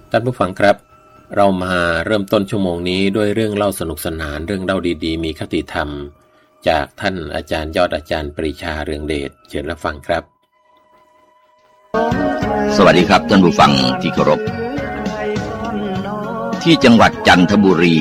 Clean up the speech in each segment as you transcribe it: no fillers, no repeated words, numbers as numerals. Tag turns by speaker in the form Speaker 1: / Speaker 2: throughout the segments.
Speaker 1: ท่านผู้ฟังครับเรามาเริ่มต้นชั่วโมงนี้ด้วยเรื่องเล่าสนุกสนานเรื่องเล่าดีๆมีคติธรรมจากท่านอาจารย์ยอดอาจารย์ปรีชาเรืองเดชเชิญรับฟังครับ
Speaker 2: สวัสดีครับท่านผู้ฟังที่เคารพที่จังหวัดจันทบุรี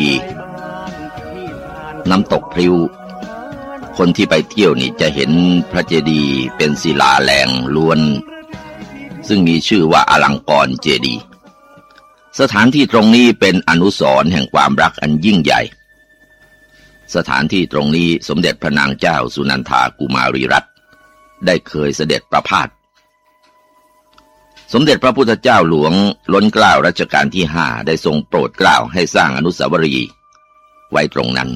Speaker 2: น้ำตกพริ้วคนที่ไปเที่ยวนี่จะเห็นพระเจดีย์เป็นศิลาแรงล้วนซึ่งมีชื่อว่าอลังกรเจดีย์สถานที่ตรงนี้เป็นอนุสรณ์แห่งความรักอันยิ่งใหญ่สถานที่ตรงนี้สมเด็จพระนางเจ้าสุนันทากุมารีรัตน์ได้เคยเสด็จประพาสสมเด็จพระพุทธเจ้าหลวงล้นเกล้ารัชกาลที่5ได้ทรงโปรดเกล้าให้สร้างอนุสาวรีย์ไว้ตรงนั้น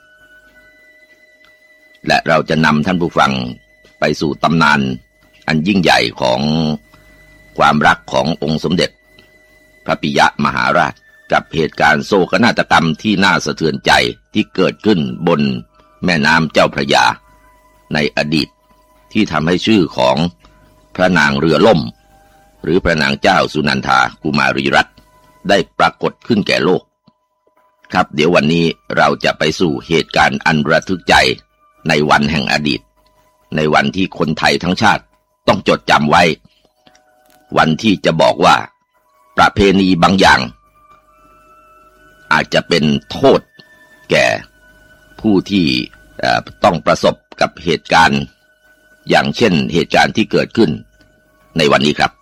Speaker 2: และเราจะนำท่านผู้ฟังไปสู่ตำนานอันยิ่งใหญ่ของความรักขององค์สมเด็จพระปิยมหาราชกับเหตุการณ์โศกนาฏกรรมที่น่าสะเทือนใจที่เกิดขึ้นบนแม่น้ำเจ้าพระยาในอดีตที่ทำให้ชื่อของพระนางเรือล่มหรือพระนางเจ้าสุนันทากุมารีรัตน์ได้ปรากฏขึ้นแก่โลกครับเดี๋ยววันนี้เราจะไปสู่เหตุการณ์อันระทึกใจในวันแห่งอดีตในวันที่คนไทยทั้งชาติต้องจดจำไว้วันที่จะบอกว่าประเพณีบางอย่างอาจจะเป็นโทษแก่ผู้ที่ต้องประสบกับเหตุการณ์อย่างเช่นเหตุการณ์ที่เกิดขึ้นในวันนี้ครับ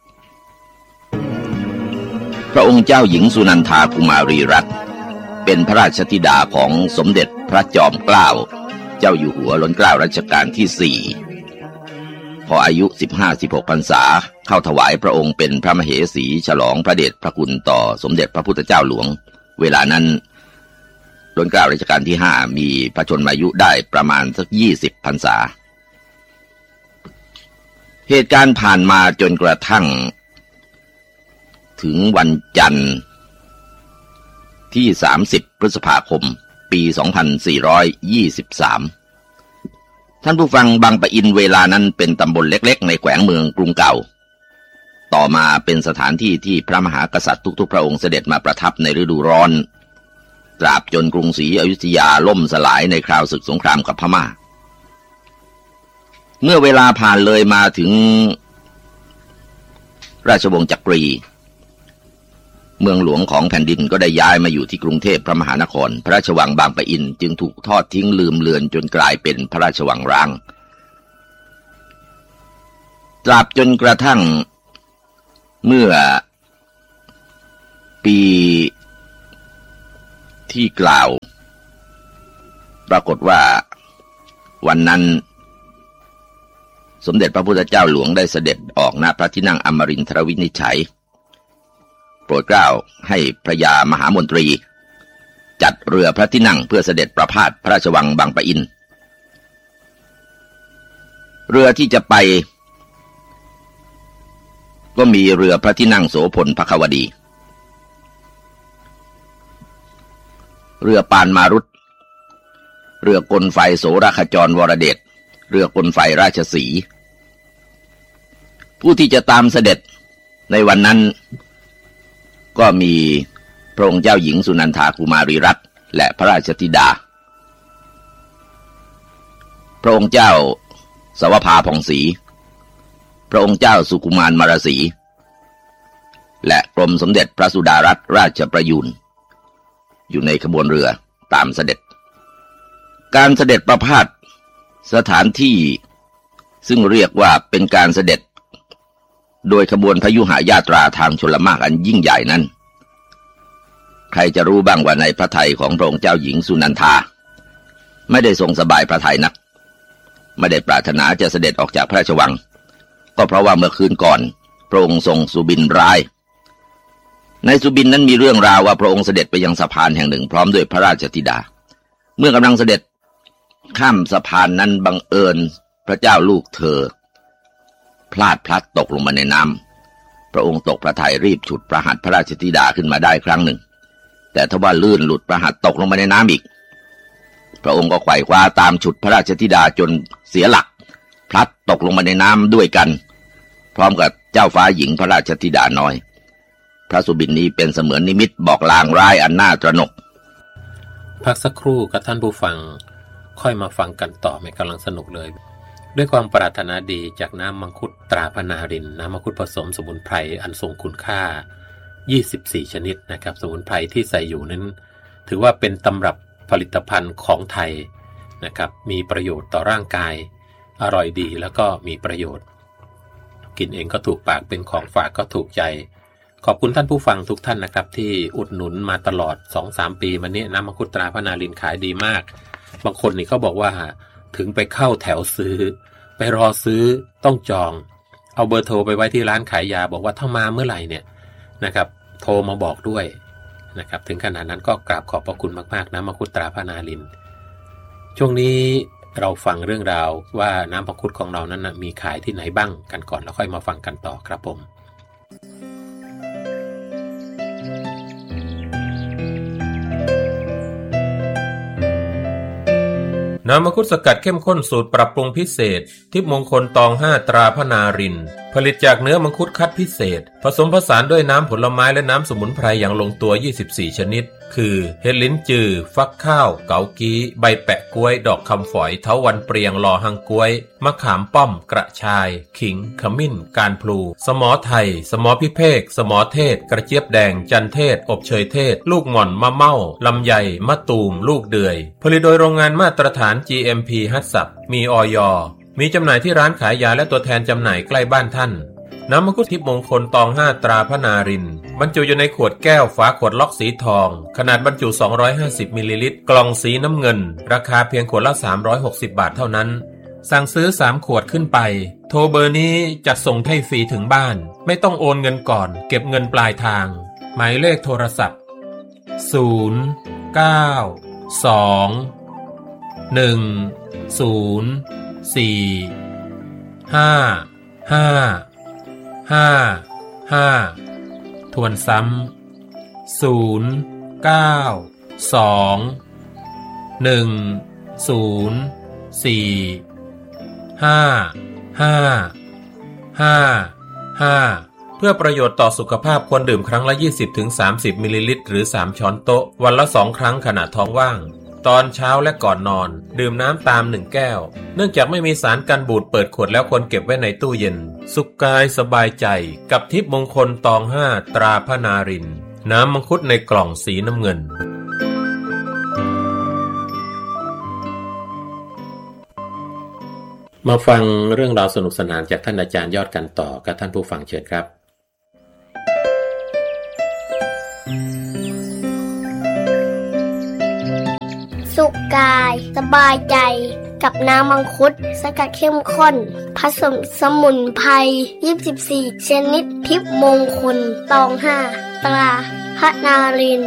Speaker 2: พระองค์เจ้าหญิงสุนันทากุมารีรัตน์เป็นพระราชธิดาของสมเด็จพระจอมเกล้าเจ้าอยู่หัวล้นเกล้ารัชกาลที่4พออายุ 15-16 พรรษาเข้าถวายพระองค์เป็นพระมเหสีฉลองพระเดชพระคุณต่อสมเด็จพระพุทธเจ้าหลวงเวลานั้นล้นเกล้ารัชกาลที่5มีพระชนมายุได้ประมาณสัก20 พรรษาเหตุการณ์ผ่านมาจนกระทั่งถึงวันจันทร์ที่30 พฤษภาคมปี 2423ท่านผู้ฟังบางปะอินเวลานั้นเป็นตำบลเล็กๆในแขวงเมืองกรุงเก่าต่อมาเป็นสถานที่ที่พระมหากษัตริย์ทุกๆพระองค์เสด็จมาประทับในฤดูร้อนตราบจนกรุงศรีอยุธยาล่มสลายในคราวศึกสงครามกับพม่าเมื่อเวลาผ่านเลยมาถึงราชวงศ์จักรีเมืองหลวงของแผ่นดินก็ได้ย้ายมาอยู่ที่กรุงเทพพระมหานครพระราชวังบางปะอินจึงถูกทอดทิ้งลืมเลือนจนกลายเป็นพระราชวังร้างตราบจนกระทั่งเมื่อปีที่กล่าวปรากฏว่าวันนั้นสมเด็จพระพุทธเจ้าหลวงได้เสด็จออกณพระที่นั่งอมรินทรวินิจฉัยโปรดเกล้าให้พระยามหามนตรีจัดเรือพระที่นั่งเพื่อเสด็จประพาสพระราชวังบางปะอินเรือที่จะไปก็มีเรือพระที่นั่งโสพลพควดีเรือปานมารุตเรือกลไฟโสรขจรวรเดชเรือกลไฟราชสีห์ผู้ที่จะตามเสด็จในวันนั้นก็มีพระองค์เจ้าหญิงสุนันทากุมารีรัตน์และพระราชธิดาพระองค์เจ้าสวภาผ่องศรีพระองค์เจ้าสุกุมารมารสีและกรมสมเด็จพระสุดารัตนราชประยูรอยู่ในขบวนเรือตามเสด็จการเสด็จประพาสสถานที่ซึ่งเรียกว่าเป็นการเสด็จโดยขบวนพยุหญาตราทางชลมารอันยิ่งใหญ่นั้นใครจะรู้บ้างว่าในพระทัยของพระองค์เจ้าหญิงสุนันทาไม่ได้ทรงสบายพระทัยนักไม่ได้ปรารถนาจะเสด็จออกจากพระราชวังก็เพราะว่าเมื่อคืนก่อนพระองค์ทรงสุบินร้ายในสุบินนั้นมีเรื่องราวว่าพระองค์เสด็จไปยังสะพานแห่งหนึ่งพร้อมด้วยพระราชธิดาเมื่อกำลังเสด็จข้ามสะพานนั้นบังเอิญพระเจ้าลูกเธอพลาดพลัดตกลงมาในน้ำพระองค์ตกพระทัยรีบฉุดประหัตถ์พระราชธิดาขึ้นมาได้ครั้งหนึ่งแต่ทว่าลื่นหลุดประหัตถ์ตกลงมาในน้ำอีกพระองค์ก็ไขว่คว้าตามฉุดพระราชธิดาจนเสียหลักพลัดตกลงมาในน้ำด้วยกันพร้อมกับเจ้าฟ้าหญิงพระราชธิดาน้อยพระสุบินนี้เป็นเสมือนนิมิตบอกลางร้ายอันน่าตระหนก
Speaker 1: พักสักครู่กับท่านผู้ฟังค่อยมาฟังกันต่อไม่กำลังสนุกเลยด้วยความปรารถนาดีจากน้ำมังคุดตราพนารินน้ำมังคุดผสมสมุนไพรอันทรงคุณค่า24ชนิดนะครับสมุนไพรที่ใส่อยู่นั้นถือว่าเป็นตำรับผลิตภัณฑ์ของไทยนะครับมีประโยชน์ต่อร่างกายอร่อยดีแล้วก็มีประโยชน์กินเองก็ถูกปากเป็นของฝากก็ถูกใจขอบคุณท่านผู้ฟังทุกท่านนะครับที่อุดหนุนมาตลอด 2-3 ปีมานี้น้ำมังคุดตราพนารินขายดีมากบางคนนี่เขาบอกว่าถึงไปเข้าแถวซื้อไปรอซื้อต้องจองเอาเบอร์โทรไปไว้ที่ร้านขายยาบอกว่าถ้ามาเมื่อไหร่เนี่ยนะครับโทรมาบอกด้วยนะครับถึงขนาดนั้นก็กราบขอบพระคุณมากๆน้ำมังคุดตราพนารินช่วงนี้เราฟังเรื่องราวว่าน้ำมังคุดของเรานั้นนะมีขายที่ไหนบ้างกันก่อนแล้วค่อยมาฟังกันต่อครับผมน้ำมังคุดสกัดเข้มข้นสูตรปรับปรุงพิเศษทิพย์มงคลตอง5ตราพนารินผลิตจากเนื้อมังคุดคัดพิเศษผสมผสานด้วยน้ำผลไม้และน้ำสมุนไพรอย่างลงตัว24ชนิดคือเห็ดลิ้นจือฟักข้าวเกากี้ใบแปะกล้วยดอกคำฝอยเถาวัลย์เปรียงลอหังกล้วยมะขามป้อมกระชายขิงขมิ้นการพลูสมอไทยสมอพิเภกสมอเทศกระเจี๊ยบแดงจันเทศอบเชยเทศลูกหม่อนมะเม่าลำไยมะตูมลูกเดือยผลิตโดยโรงงานมาตรฐาน GMP ฮัตสับมีอย.มีจำหน่ายที่ร้านขายยาและตัวแทนจำหน่ายใกล้บ้านท่านน้ำมังคุดทิพย์มงคลตอง5ตราพนารินบรรจุอยู่ในขวดแก้วฝาขวดล็อกสีทองขนาดบรรจุ250มิลลิลิตรกล่องสีน้ำเงินราคาเพียงขวดละ360บาทเท่านั้นสั่งซื้อ3ขวดขึ้นไปโทรเบอร์นี้จัดส่งให้ฟรีถึงบ้านไม่ต้องโอนเงินก่อนเก็บเงินปลายทางหมายเลขโทรศัพท์092-104-5555ทวนซ้ำ092-104-5555เพื่อประโยชน์ต่อสุขภาพควรดื่มครั้งละ 20-30 มิลลิลิตรหรือ3ช้อนโต๊ะวันละ2ครั้งขณะท้องว่างตอนเช้าและก่อนนอนดื่มน้ำตาม1แก้วเนื่องจากไม่มีสารกันบูดเปิดขวดแล้วควรเก็บไว้ในตู้เย็นสุขกายสบายใจกับทิพย์มงคลตอง5ตราพนารินน้ำมังคุดในกล่องสีน้ำเงินมาฟังเรื่องราวสนุกสนานจากท่านอาจารย์ยอดกันต่อกับท่านผู้ฟังเชิญครับ
Speaker 3: สุขกายสบายใจกับน้ำมังคุดสกัดเข้มข้นผสมสมุนไพร24ชนิดทิพย์มงคลตอง5ตราพนาริน